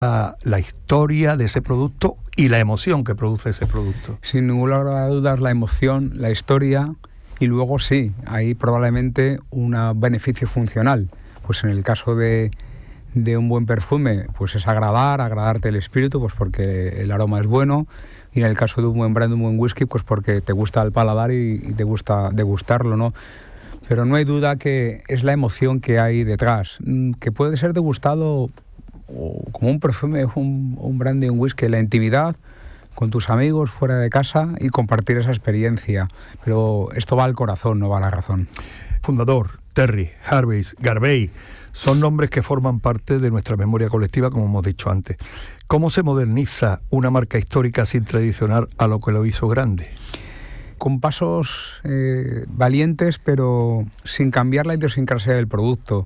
la historia de ese producto y la emoción que produce ese producto. Sin ninguna duda la emoción, la historia y luego sí, hay probablemente un beneficio funcional. Pues en el caso de un buen perfume, pues es agradarte el espíritu, pues porque el aroma es bueno, y en el caso de un buen brandy, un buen whisky, pues porque te gusta el paladar y te gusta degustarlo, ¿no? Pero no hay duda que es la emoción que hay detrás, que puede ser degustado como un perfume, un brandy, un whisky, la intimidad, con tus amigos, fuera de casa, y compartir esa experiencia. Pero esto va al corazón, no va a la razón. Fundador, Terry, Harveys, Garvey, son nombres que forman parte de nuestra memoria colectiva, como hemos dicho antes. ¿Cómo se moderniza una marca histórica sin traicionar a lo que lo hizo grande? Con pasos valientes, pero sin cambiar la idiosincrasia del producto.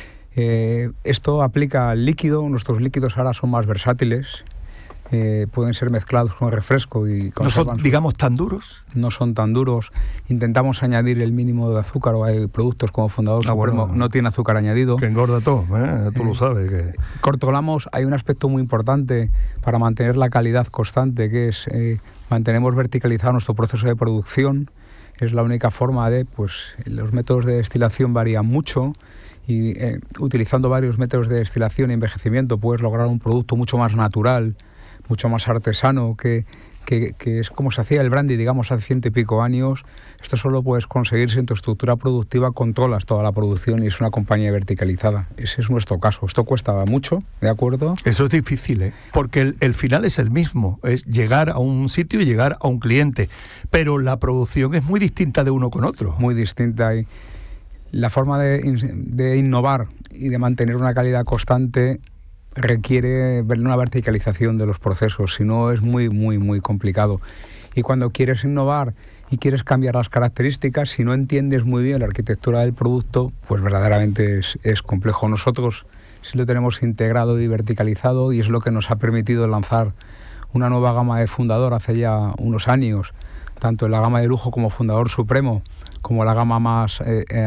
Esto aplica al líquido. Nuestros líquidos ahora son más versátiles, pueden ser mezclados con refresco y ¿no son, digamos, tan duros? No son tan duros. Intentamos añadir el mínimo de azúcar, o hay productos como Fundador Supremo, no tiene azúcar añadido. Que engorda todo, tú lo sabes. Que... Controlamos, hay un aspecto muy importante para mantener la calidad constante, que es mantenemos verticalizado nuestro proceso de producción. Es la única forma de, pues los métodos de destilación varían mucho, y utilizando varios métodos de destilación y envejecimiento puedes lograr un producto mucho más natural, mucho más artesano, que es como se hacía el brandy, digamos, hace 100 y pico años. Esto solo puedes conseguir si en tu estructura productiva controlas toda la producción y es una compañía verticalizada. Ese es nuestro caso. Esto cuesta mucho, ¿de acuerdo? Eso es difícil, porque el final es el mismo, es llegar a un sitio y llegar a un cliente, pero la producción es muy distinta de uno con otro. Muy distinta, y la forma de innovar y de mantener una calidad constante requiere una verticalización de los procesos, si no es muy, muy, muy complicado. Y cuando quieres innovar y quieres cambiar las características, si no entiendes muy bien la arquitectura del producto, pues verdaderamente es complejo. Nosotros sí lo tenemos integrado y verticalizado, y es lo que nos ha permitido lanzar una nueva gama de Fundador hace ya unos años, tanto en la gama de lujo como Fundador Supremo, como la gama más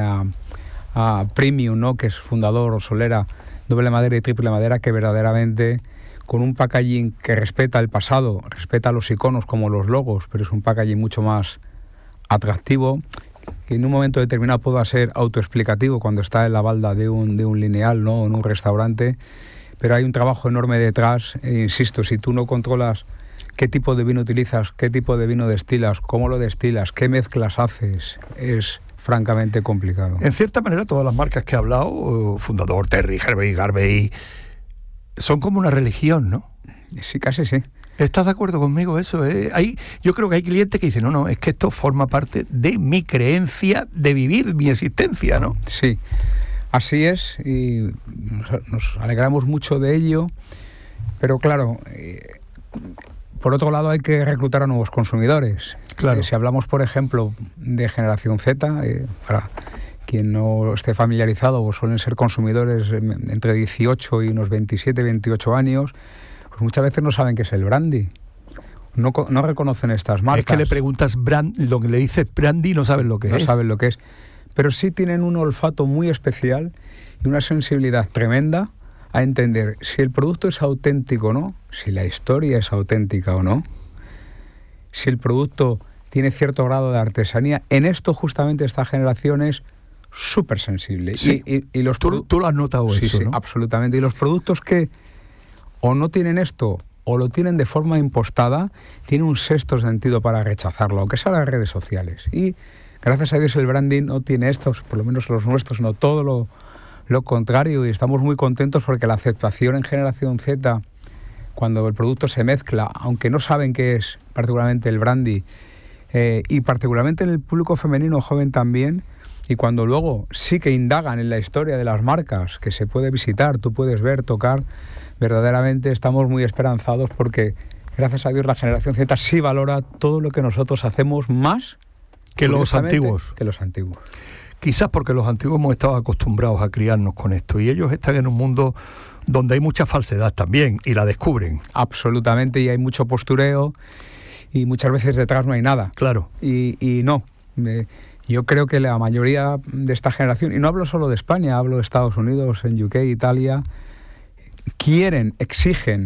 premium, ¿no?, que es Fundador o Solera, doble madera y triple madera, que verdaderamente con un packaging que respeta el pasado, respeta los iconos como los logos, pero es un packaging mucho más atractivo, que en un momento determinado pueda ser autoexplicativo cuando está en la balda de un lineal, ¿no?, en un restaurante, pero hay un trabajo enorme detrás, e insisto, si tú no controlas qué tipo de vino utilizas, qué tipo de vino destilas, cómo lo destilas, qué mezclas haces, es francamente complicado. En cierta manera, todas las marcas que he hablado, Fundador, Terry, Harvey, Garvey, son como una religión, ¿no? Sí, casi sí. ¿Estás de acuerdo conmigo eso? Yo creo que hay clientes que dicen, no, es que esto forma parte de mi creencia de vivir mi existencia, ¿no? Sí, así es, y nos alegramos mucho de ello, pero claro, por otro lado hay que reclutar a nuevos consumidores. Claro. Si hablamos, por ejemplo, de generación Z, para quien no esté familiarizado, pues suelen ser consumidores entre 18 y unos 27, 28 años, pues muchas veces no saben qué es el brandy. No reconocen estas marcas. Es que le preguntas lo que le dices brandy, no saben lo que es. No saben lo que es. Pero sí tienen un olfato muy especial y una sensibilidad tremenda a entender si el producto es auténtico o no, si la historia es auténtica o no, si el producto tiene cierto grado de artesanía. En esto justamente esta generación es súper sensible. Sí. Y los ¿Tú lo has notado sí, eso, sí, ¿no? Absolutamente. Y los productos que o no tienen esto o lo tienen de forma impostada, tienen un sexto sentido para rechazarlo, aunque sea las redes sociales. Y gracias a Dios el branding no tiene estos, por lo menos los nuestros, no todo lo contrario, y estamos muy contentos porque la aceptación en generación Z, cuando el producto se mezcla, aunque no saben qué es particularmente el brandy, y particularmente en el público femenino joven también, y cuando luego sí que indagan en la historia de las marcas, que se puede visitar, tú puedes ver, tocar, verdaderamente estamos muy esperanzados porque, gracias a Dios, la generación Z sí valora todo lo que nosotros hacemos más que los antiguos. Que los antiguos. Quizás porque los antiguos hemos estado acostumbrados a criarnos con esto, y ellos están en un mundo donde hay mucha falsedad también, y la descubren. Absolutamente, y hay mucho postureo, y muchas veces detrás no hay nada. Claro. Y no, yo creo que la mayoría de esta generación, y no hablo solo de España, hablo de Estados Unidos, en UK, Italia, quieren, exigen